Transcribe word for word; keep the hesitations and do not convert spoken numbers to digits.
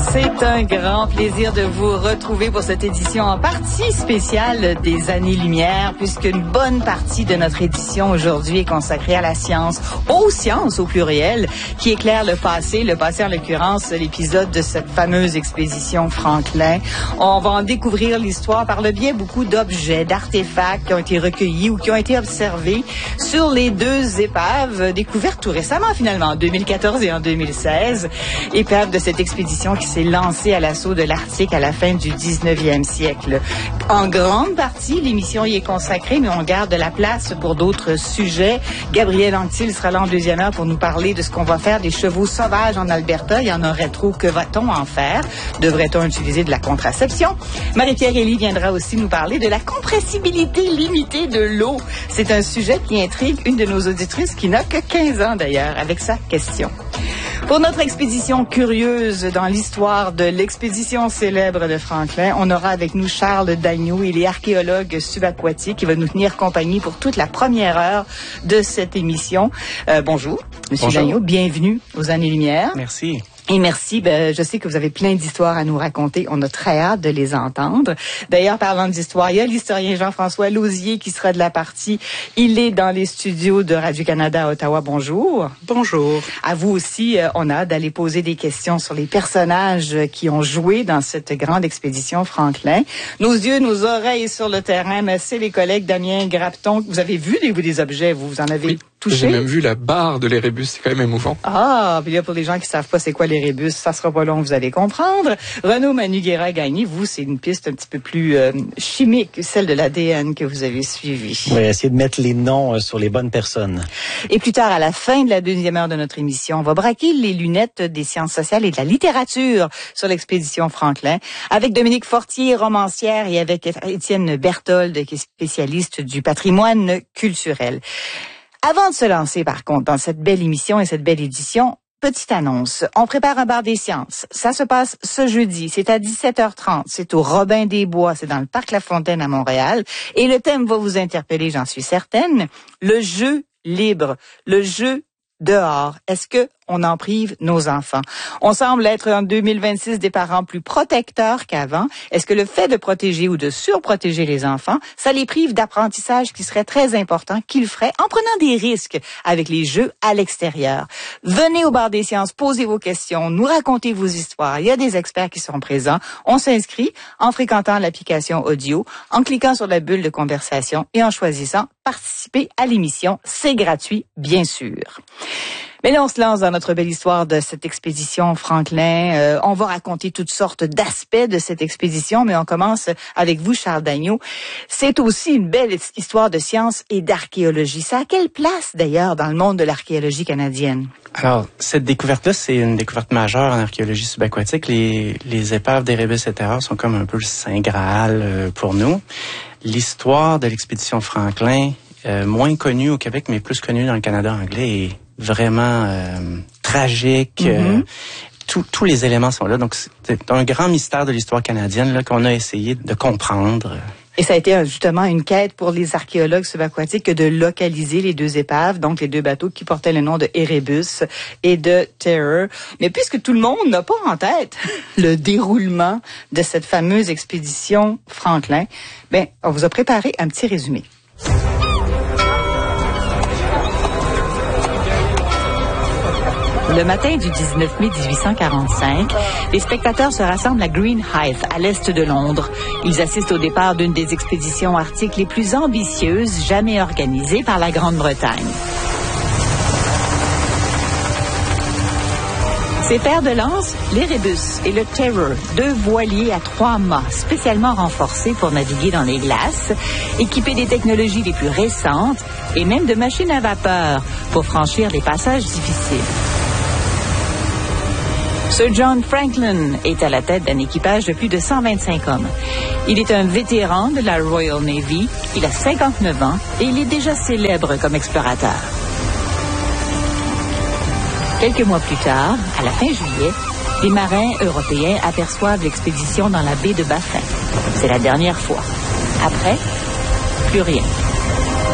C'est un grand plaisir de vous retrouver pour cette édition en partie spéciale des Années-Lumière, puisqu'une bonne partie de notre édition aujourd'hui est consacrée à la science, aux sciences au pluriel, qui éclairent le passé, le passé en l'occurrence l'épisode de cette fameuse expédition Franklin. On va en découvrir l'histoire par le biais beaucoup d'objets, d'artefacts qui ont été recueillis ou qui ont été observés sur les deux épaves découvertes tout récemment finalement, en deux mille quatorze et en deux mille seize. Épaves de cette expédition qui s'est lancée à l'assaut de l'Arctique à la fin du dix-neuvième siècle. En grande partie, l'émission y est consacrée, mais on garde de la place pour d'autres sujets. Gabriel Anctil sera là en deuxième heure pour nous parler de ce qu'on va faire des chevaux sauvages en Alberta. Il y en aurait trop. Que va-t-on en faire? Devrait-on utiliser de la contraception? Marie-Pierre Elie viendra aussi nous parler de la compressibilité limitée de l'eau. C'est un sujet qui intrigue une de nos auditrices qui n'a que quinze ans d'ailleurs, avec sa question. Pour notre expédition curieuse dans l'histoire de l'expédition célèbre de Franklin, on aura avec nous Charles Dagneau. Il est archéologue subaquatique qui va nous tenir compagnie pour toute la première heure de cette émission. Euh, bonjour, Monsieur bonjour. Dagneau, bienvenue aux Années-Lumière. Merci. Et merci. Ben, je sais que vous avez plein d'histoires à nous raconter. On a très hâte de les entendre. D'ailleurs, parlant d'histoire, il y a l'historien Jean-François Lausier qui sera de la partie. Il est dans les studios de Radio-Canada à Ottawa. Bonjour. Bonjour. À vous aussi, on a hâte d'aller poser des questions sur les personnages qui ont joué dans cette grande expédition Franklin. Nos yeux, nos oreilles sur le terrain, mais c'est les collègues Damien Grapton. Vous avez vu des, des objets, vous, vous en avez oui. touché? J'ai même vu la barre de l'Érébus, c'est quand même émouvant. Ah, puis là, pour les gens qui savent pas c'est quoi l'Érébus, ça sera pas long, vous allez comprendre. Renaud Maniguera-Gagné, vous, c'est une piste un petit peu plus euh, chimique, celle de l'A D N que vous avez suivie. Oui, essayer de mettre les noms euh, sur les bonnes personnes. Et plus tard, à la fin de la deuxième heure de notre émission, on va braquer les lunettes des sciences sociales et de la littérature sur l'expédition Franklin, avec Dominique Fortier, romancière, et avec Étienne Berthold, qui est spécialiste du patrimoine culturel. Avant de se lancer, par contre, dans cette belle émission et cette belle édition, petite annonce. On prépare un bar des sciences. Ça se passe ce jeudi. C'est à dix-sept heures trente. C'est au Robin des Bois. C'est dans le Parc La Fontaine à Montréal. Et le thème va vous interpeller, j'en suis certaine. Le jeu libre. Le jeu dehors. Est-ce que on en prive nos enfants? On semble être en deux mille vingt-six des parents plus protecteurs qu'avant. Est-ce que le fait de protéger ou de surprotéger les enfants, ça les prive d'apprentissage qui serait très important qu'ils feraient en prenant des risques avec les jeux à l'extérieur? Venez au bar des sciences, posez vos questions, nous racontez vos histoires. Il y a des experts qui sont présents. On s'inscrit en fréquentant l'application audio, en cliquant sur la bulle de conversation et en choisissant participer à l'émission. C'est gratuit, bien sûr. Mais là, on se lance dans notre belle histoire de cette expédition Franklin. Euh, on va raconter toutes sortes d'aspects de cette expédition, mais on commence avec vous, Charles Dagneau. C'est aussi une belle histoire de science et d'archéologie. Ça a quelle place, d'ailleurs, dans le monde de l'archéologie canadienne? Alors, cette découverte-là, c'est une découverte majeure en archéologie subaquatique. Les, les épaves d'Erebus et Terror sont comme un peu le Saint Graal euh, pour nous. L'histoire de l'expédition Franklin, euh, moins connue au Québec, mais plus connue dans le Canada anglais, est vraiment euh, tragique. Mm-hmm. Euh, tout, tous les éléments sont là. Donc, c'est un grand mystère de l'histoire canadienne là, qu'on a essayé de comprendre. Et ça a été justement une quête pour les archéologues subaquatiques que de localiser les deux épaves, donc les deux bateaux qui portaient le nom de Erebus et de Terror. Mais puisque tout le monde n'a pas en tête le déroulement de cette fameuse expédition Franklin, ben, on vous a préparé un petit résumé. Le matin du dix-neuf mai dix-huit cent quarante-cinq, les spectateurs se rassemblent à Greenhithe, à l'est de Londres. Ils assistent au départ d'une des expéditions arctiques les plus ambitieuses jamais organisées par la Grande-Bretagne. Ces fers de lance, l'Erebus et le Terror, deux voiliers à trois mâts spécialement renforcés pour naviguer dans les glaces, équipés des technologies les plus récentes et même de machines à vapeur pour franchir des passages difficiles. Sir John Franklin est à la tête d'un équipage de plus de cent vingt-cinq hommes. Il est un vétéran de la Royal Navy, il a cinquante-neuf ans et il est déjà célèbre comme explorateur. Quelques mois plus tard, à la fin juillet, les marins européens aperçoivent l'expédition dans la baie de Baffin. C'est la dernière fois. Après, plus rien.